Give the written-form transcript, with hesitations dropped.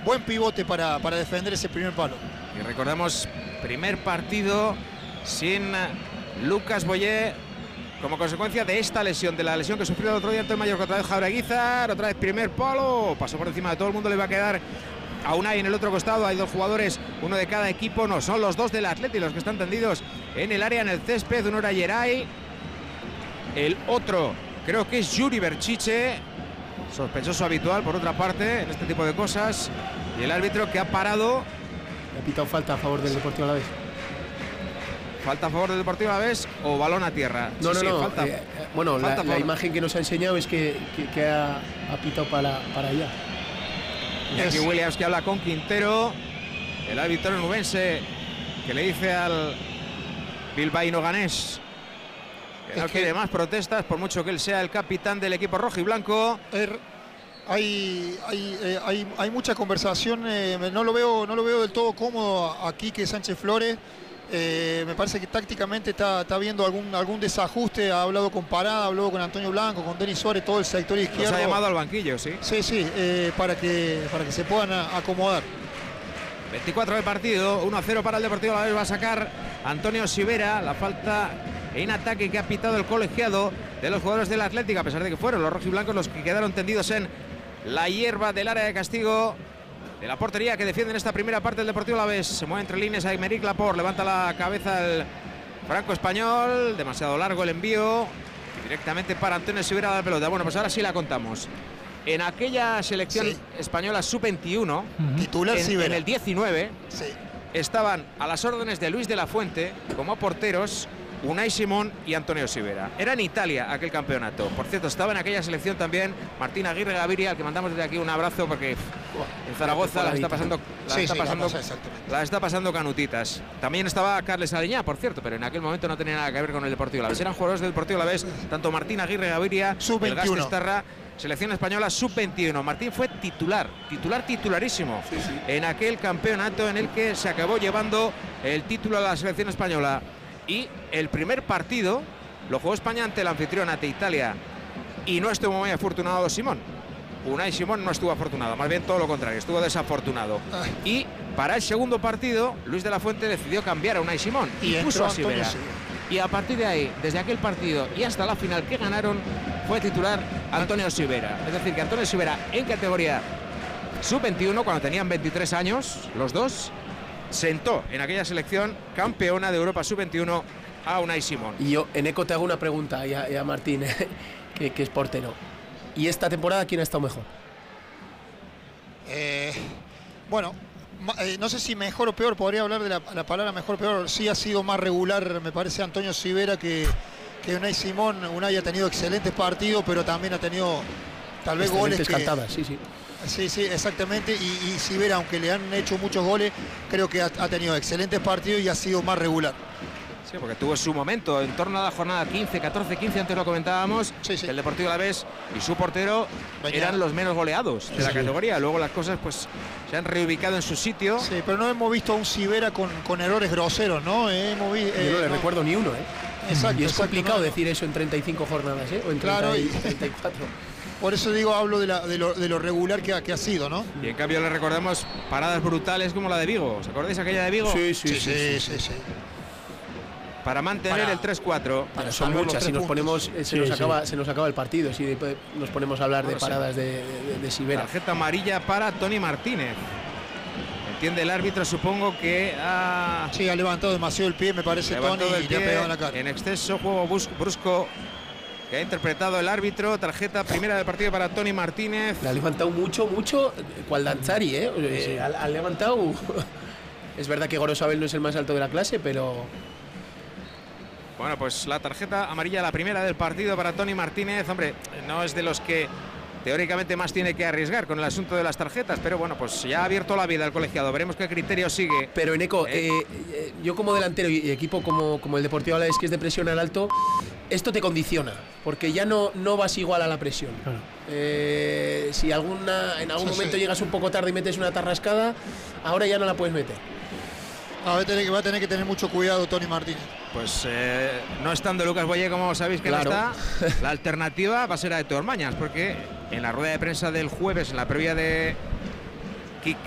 buen pivote para defender ese primer palo. Y recordamos, primer partido sin Lucas Boyer como consecuencia de esta lesión, de la lesión que sufrió el otro día ante el Mallorca. Otra vez Jaureguizar, otra vez primer palo, pasó por encima de todo el mundo, le va a quedar a Unai en el otro costado. Hay dos jugadores, uno de cada equipo, no, son los dos del Atleti los que están tendidos en el área, en el césped. Uno era Yeray, el otro creo que es Yuri Berchiche, sospechoso habitual por otra parte en este tipo de cosas, y el árbitro que ha parado. Le ha pitado falta a favor del Deportivo Alavés. ¿Falta a favor del Deportivo Alavés o balón a tierra? No, sí, no. Falta, bueno, falta la imagen que nos ha enseñado es que ha pitado para allá. Y aquí Williams que habla con Quintero, el árbitro nubense, que le dice al bilbaíno ganés que no quiere más protestas, por mucho que él sea el capitán del equipo rojo y blanco. Hay mucha conversación, no lo veo del todo cómodo aquí que Sánchez Flores. Me parece que tácticamente está viendo algún desajuste. Ha hablado con Parada, ha hablado con Antonio Blanco, con Denis Suárez, todo el sector izquierdo. Nos ha llamado al banquillo, sí. Sí, para que se puedan acomodar. 24 de partido, 1-0 para el Deportivo Alavés. Va a sacar Antonio Sivera. La falta en ataque que ha pitado el colegiado de los jugadores del Atlético, a pesar de que fueron los rojiblancos los que quedaron tendidos en la hierba del área de castigo de la portería que defiende en esta primera parte del Deportivo Alavés. Se mueve entre líneas a Aymeric Laporte, levanta la cabeza el franco-español, demasiado largo el envío, directamente para Antonio Sivera la pelota. Bueno, pues ahora sí la contamos. En aquella selección española sub-21, titular Sivera, en el 19, estaban a las órdenes de Luis de la Fuente como porteros Unai Simón y Antonio Sivera. Era en Italia aquel campeonato. Por cierto, estaba en aquella selección también Martín Aguirre Gaviria, al que mandamos desde aquí un abrazo, porque en Zaragoza la está pasando canutitas. También estaba Carles Aliñá, por cierto, pero en aquel momento no tenía nada que ver con el Deportivo Alavés. Eran jugadores del Deportivo Alavés, tanto Martín Aguirre Gaviria, el Gastistarra, selección española sub-21. Martín fue titularísimo en aquel campeonato en el que se acabó llevando el título a la selección española. Y el primer partido lo jugó España ante el anfitrión, ante Italia, y no estuvo muy afortunado Simón. Unai Simón no estuvo afortunado, más bien todo lo contrario, estuvo desafortunado. Y para el segundo partido, Luis de la Fuente decidió cambiar a Unai Simón y puso a Sivera. Y a partir de ahí, desde aquel partido y hasta la final que ganaron, fue titular Antonio Sivera. Es decir, que Antonio Sivera en categoría sub-21, cuando tenían 23 años, los dos, sentó en aquella selección campeona de Europa sub-21 a Unai Simón. Y yo, en eco, te hago una pregunta y a Martín, que es portero. ¿Y esta temporada quién ha estado mejor? Bueno, no sé si mejor o peor, podría hablar de la palabra mejor o peor. Sí ha sido más regular, me parece, Antonio Sivera que Unai Simón. Unai ha tenido excelentes partidos, pero también ha tenido tal vez goles cantadas, Sí, exactamente. Y Sivera, aunque le han hecho muchos goles, creo que ha tenido excelentes partidos y ha sido más regular. Sí, porque tuvo su momento en torno a la jornada 15, 14, 15, antes lo comentábamos. El Deportivo Alavés y su portero eran los menos goleados de la categoría. Luego las cosas pues se han reubicado en su sitio. Sí, pero no hemos visto a un Sivera con errores groseros, ¿no? Yo no le recuerdo ni uno, Exacto. Y es complicado decir eso en 35 jornadas, o en 34. Por eso digo, hablo de lo regular que ha sido, ¿no? Y en cambio le recordamos paradas brutales como la de Vigo. ¿Os acordáis aquella de Vigo? Sí. Para mantener el 3-4. Son muchas, si nos ponemos, se nos acaba el partido, si nos ponemos a hablar de paradas de Sivera. Tarjeta amarilla para Toni Martínez. Entiende el árbitro, supongo que ha levantado demasiado el pie, me parece, Toni, y le ha pegado en la cara. En exceso, juego brusco que ha interpretado el árbitro. Tarjeta primera del partido para Toni Martínez. Le ha levantado mucho, cual Danzari, ha levantado. Es verdad que Gorosabel no es el más alto de la clase, pero... Bueno, pues la tarjeta amarilla, la primera del partido para Toni Martínez. Hombre, no es de los que teóricamente más tiene que arriesgar con el asunto de las tarjetas, pero bueno, pues ya ha abierto la vida al colegiado. Veremos qué criterio sigue. Pero Eneco, yo como delantero y equipo como el Deportivo Alavés, que es de presión al alto, esto te condiciona, porque ya no vas igual a la presión. Claro. Si en algún momento llegas un poco tarde y metes una tarrascada, ahora ya no la puedes meter. Va a tener que tener mucho cuidado Toni Martínez. Pues no estando Lucas Boyer, como sabéis que no está, la alternativa va a ser a Héctor Mañas, porque en la rueda de prensa del jueves, en la previa de